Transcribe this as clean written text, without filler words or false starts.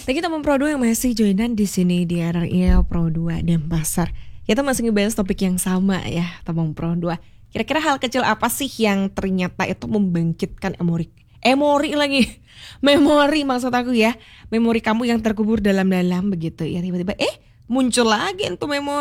Lagi teman Pro 2 yang masih joinan di sini di RRI Pro 2 Denpasar. Kita masih ngebahas topik yang sama ya, teman Pro 2. Kira-kira hal kecil apa sih yang ternyata itu membangkitkan memori lagi. Memori maksud aku ya. Memori kamu yang terkubur dalam-dalam begitu ya, tiba-tiba muncul lagi itu memori.